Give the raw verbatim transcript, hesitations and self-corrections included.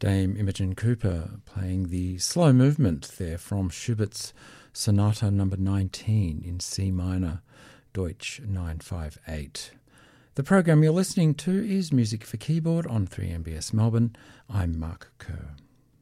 Dame Imogen Cooper playing the slow movement there from Schubert's Sonata number nineteen in C minor, Deutsch nine five eight. The program you're listening to is Music for Keyboard on three M B S Melbourne. I'm Mark Kerr.